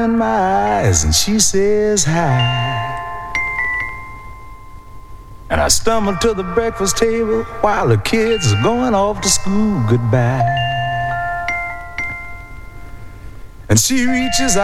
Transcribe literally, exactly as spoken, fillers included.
in my eyes and she says hi. And I stumble to the breakfast table while the kids are going off to school goodbye. And she reaches